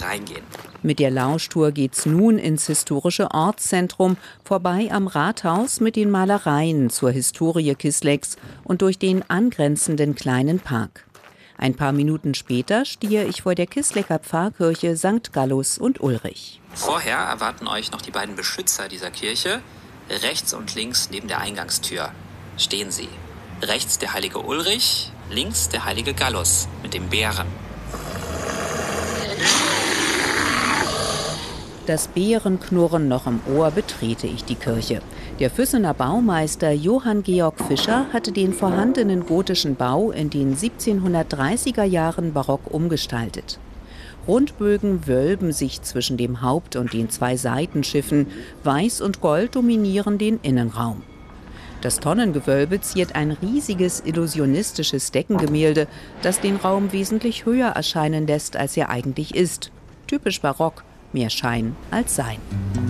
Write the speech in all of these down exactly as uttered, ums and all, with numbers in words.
reingehen. Mit der Lauschtour geht's nun ins historische Ortszentrum, vorbei am Rathaus mit den Malereien zur Historie Kislecs und durch den angrenzenden kleinen Park. Ein paar Minuten später stehe ich vor der Kislecker Pfarrkirche Sankt Gallus und Ulrich. Vorher erwarten euch noch die beiden Beschützer dieser Kirche. Rechts und links neben der Eingangstür stehen sie. Rechts der heilige Ulrich, links der heilige Gallus mit dem Bären. Das Bärenknurren noch im Ohr betrete ich die Kirche. Der Füssener Baumeister Johann Georg Fischer hatte den vorhandenen gotischen Bau in den siebzehnhundertdreißiger Jahren barock umgestaltet. Rundbögen wölben sich zwischen dem Haupt- und den zwei Seitenschiffen. Weiß und Gold dominieren den Innenraum. Das Tonnengewölbe ziert ein riesiges illusionistisches Deckengemälde, das den Raum wesentlich höher erscheinen lässt, als er eigentlich ist. Typisch barock. Mehr Schein als Sein.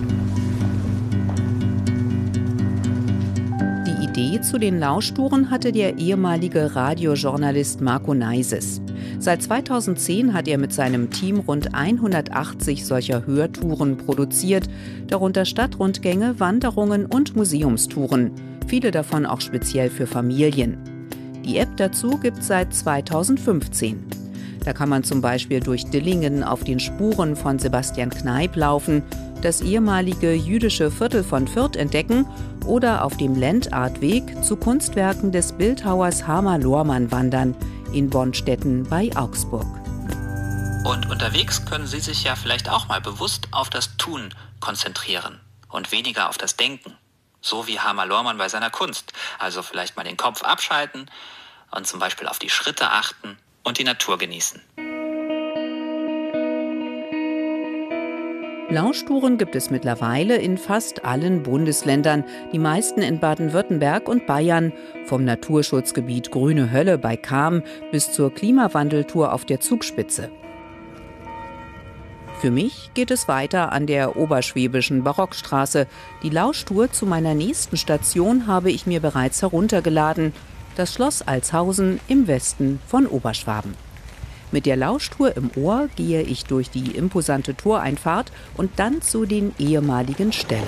Die Idee zu den Lauschtouren hatte der ehemalige Radiojournalist Marco Neises. Seit zweitausendzehn hat er mit seinem Team rund hundertachtzig solcher Hörtouren produziert, darunter Stadtrundgänge, Wanderungen und Museumstouren, viele davon auch speziell für Familien. Die App dazu gibt es seit zweitausendfünfzehn. Da kann man zum Beispiel durch Dillingen auf den Spuren von Sebastian Kneipp laufen, das ehemalige jüdische Viertel von Fürth entdecken oder auf dem Lendartweg zu Kunstwerken des Bildhauers Hamar Lohrmann wandern in Bonstetten bei Augsburg. Und unterwegs können Sie sich ja vielleicht auch mal bewusst auf das Tun konzentrieren und weniger auf das Denken. So wie Hamar Lohrmann bei seiner Kunst. Also vielleicht mal den Kopf abschalten und zum Beispiel auf die Schritte achten und die Natur genießen. Lauschtouren gibt es mittlerweile in fast allen Bundesländern, die meisten in Baden-Württemberg und Bayern, vom Naturschutzgebiet Grüne Hölle bei Cham bis zur Klimawandeltour auf der Zugspitze. Für mich geht es weiter an der oberschwäbischen Barockstraße. Die Lauschtour zu meiner nächsten Station habe ich mir bereits heruntergeladen. Das Schloss Altshausen im Westen von Oberschwaben. Mit der Lauschtour im Ohr gehe ich durch die imposante Toreinfahrt und dann zu den ehemaligen Ställen.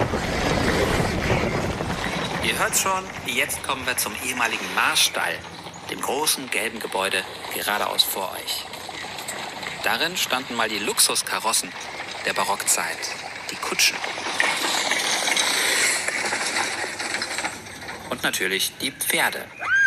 Ihr hört schon, jetzt kommen wir zum ehemaligen Marstall, dem großen gelben Gebäude geradeaus vor euch. Darin standen mal die Luxuskarossen der Barockzeit, die Kutschen. Und natürlich die Pferde.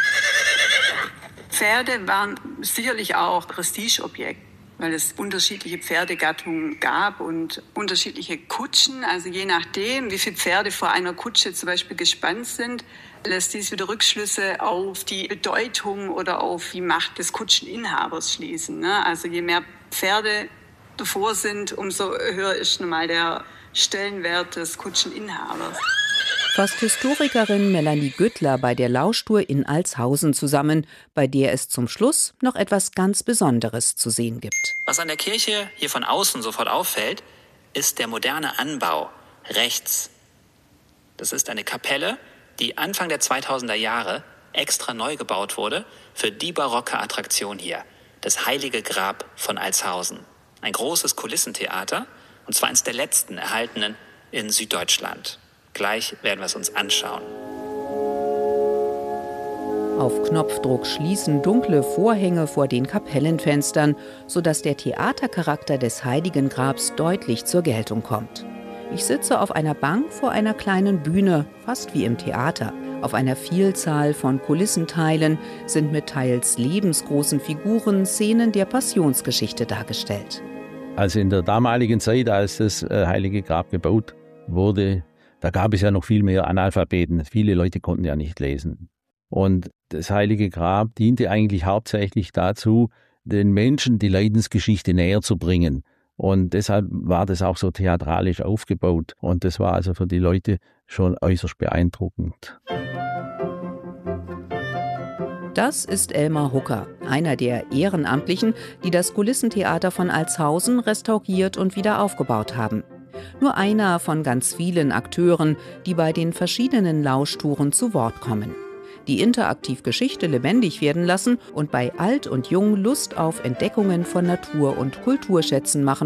Pferde waren sicherlich auch Prestigeobjekt, weil es unterschiedliche Pferdegattungen gab und unterschiedliche Kutschen. Also je nachdem, wie viele Pferde vor einer Kutsche zum Beispiel gespannt sind, lässt dies wieder Rückschlüsse auf die Bedeutung oder auf die Macht des Kutscheninhabers schließen. Also je mehr Pferde davor sind, umso höher ist normal der Stellenwert des Kutscheninhabers. Fasst Historikerin Melanie Güttler bei der Lauschtour in Altshausen zusammen, bei der es zum Schluss noch etwas ganz Besonderes zu sehen gibt. Was an der Kirche hier von außen sofort auffällt, ist der moderne Anbau rechts. Das ist eine Kapelle, die Anfang der zweitausender Jahre extra neu gebaut wurde für die barocke Attraktion hier, das Heilige Grab von Altshausen. Ein großes Kulissentheater, und zwar eines der letzten erhaltenen in Süddeutschland. Gleich werden wir es uns anschauen. Auf Knopfdruck schließen dunkle Vorhänge vor den Kapellenfenstern, sodass der Theatercharakter des Heiligen Grabs deutlich zur Geltung kommt. Ich sitze auf einer Bank vor einer kleinen Bühne, fast wie im Theater. Auf einer Vielzahl von Kulissenteilen sind mit teils lebensgroßen Figuren Szenen der Passionsgeschichte dargestellt. Also in der damaligen Zeit, als das Heilige Grab gebaut wurde, da gab es ja noch viel mehr Analphabeten. Viele Leute konnten ja nicht lesen. Und das Heilige Grab diente eigentlich hauptsächlich dazu, den Menschen die Leidensgeschichte näher zu bringen. Und deshalb war das auch so theatralisch aufgebaut. Und das war also für die Leute schon äußerst beeindruckend. Das ist Elmar Hucker, einer der Ehrenamtlichen, die das Kulissentheater von Altshausen restauriert und wieder aufgebaut haben. Nur einer von ganz vielen Akteuren, die bei den verschiedenen Lauschtouren zu Wort kommen. Die interaktiv Geschichte lebendig werden lassen und bei Alt und Jung Lust auf Entdeckungen von Natur- und Kulturschätzen machen